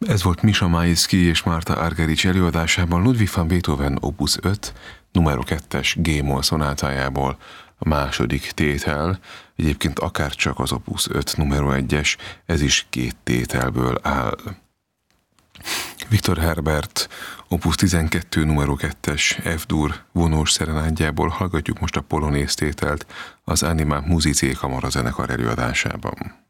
Ez volt Misha Maisky és Marta Argerich előadásában Ludwig van Beethoven Opus 5, numero 2-es G-moll szonátájából a második tétel, egyébként akárcsak az Opus 5 numero 1-es, ez is 2 tételből áll. Victor Herbert Opus 12 numero 2-es F-dur vonós szerenádjából hallgatjuk most a polonéz tételt az Anima Musicae kamarazenekar előadásában.